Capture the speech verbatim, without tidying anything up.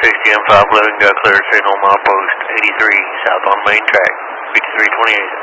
six G M five eleven got clear signal, mile post eighty-three, south on main track, fifty-three twenty-eight.